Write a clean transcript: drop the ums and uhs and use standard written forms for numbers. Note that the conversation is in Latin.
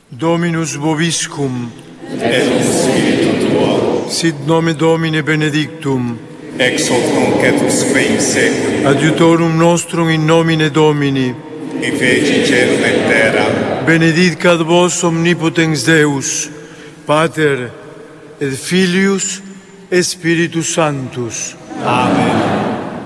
Dominus vobiscum, et cum spiritu tuo, sit nomen Domini benedictum, ex hoc nunc et usque in saeculi, adiutorum nostrum in nomine Domini, qui feci celum et terram, benedicat vos omnipotens Deus, Pater et Filius et Spiritus Sanctus. Amen.